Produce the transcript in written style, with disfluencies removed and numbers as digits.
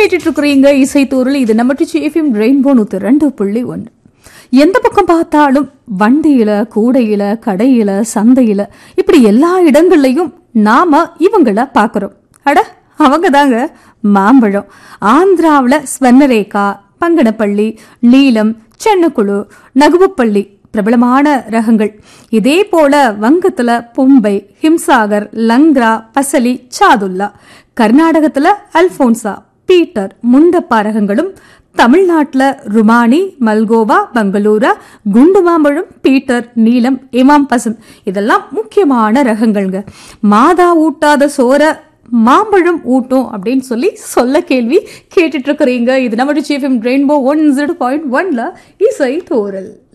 கேட்டுட்டு இருக்கிறீங்க இசை தூரல். இது நம்ம டிச்சிஎஃப்எம் ரெயின்போ 102.1. எந்த பக்கம் பார்த்தாலும் வண்டியில, கூடையில, கடையில, சந்தையில இப்படி எல்லா இடங்கள்லயும் நாம இவங்கள பாக்குறோம். அட அவங்க தாங்க மாம்பழம். ஆந்திராவில ஸ்வர்ணரேகா, பங்கனப்பள்ளி, நீலம், சென்னக்குழு, நகுபப்பள்ளி பிரபலமான ரகங்கள். இதே போல வங்கத்துல பொம்பை, ஹிம்சாகர், லங்க்ரா, பசலி, சாதுல்லா, கர்நாடகத்துல அல்போன்சா, பீட்டர், முண்டப்பா ரகங்களும், தமிழ்நாட்டுல ருமானி, மல்கோவா, பெங்களூரா, குண்டு மாம்பழம், பீட்டர், நீலம், இமாம் பசந்த் இதெல்லாம் முக்கியமான ரகங்கள்ங்க. மாதா ஊட்டாத சோற மாம்பழம் ஊட்டும் அப்படின்னு சொல்ல கேள்வி கேட்டுட்டு இருக்கிறீங்க. இது நம்ம டிச்சிஎஃப்எம் ரெயின்போ 102.1ல இசை தோரல்.